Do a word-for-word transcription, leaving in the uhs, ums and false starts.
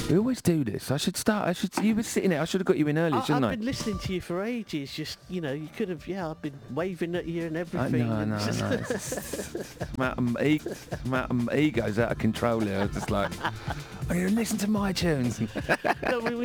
We always do this. I should start. I should. You were sitting there. I should have got you in early, I, shouldn't I've I? been listening to you for ages. Just, you know, you could have, yeah, I've been waving at you and everything. Uh, no, and no, just- no. It's, it's, my, um, e- my um, ego's out of control here. It's just like, I need to listen to my tunes. No, we,